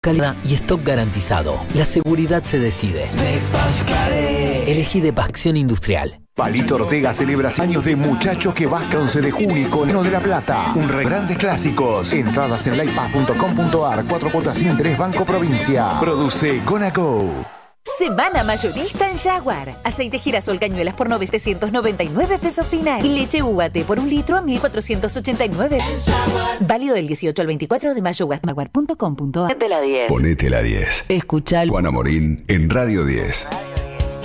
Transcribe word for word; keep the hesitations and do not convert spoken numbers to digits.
Calidad y stock garantizado. La seguridad se decide. Depascaré. Elegí Depacción Industrial. Palito Ortega celebra años de Muchachos que Vasca once de junio con Eno de la Plata. Un re grandes clásicos. Entradas en lightpass punto com punto ar. Cuatro cuotas sin interés Banco Provincia. Produce Conaco. Semana mayorista en Jaguar. Aceite girasol cañuelas por novecientos noventa y nueve pesos final. Y leche U A T por un litro a mil cuatrocientos ochenta y nueve. Válido del dieciocho al veinticuatro de mayo. jaguar punto com punto ar. Ponete la diez. Ponete la diez. Escucha Juana Morín en Radio diez.